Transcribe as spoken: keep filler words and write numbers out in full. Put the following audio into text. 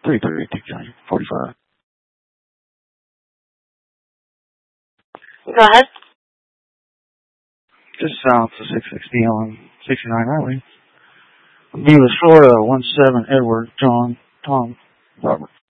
three thirty-two County, forty-five. Go ahead. Just south of six sixty on sixty-nine Highway. Nevis, Florida, one seven Edward, John, Tom, Robert.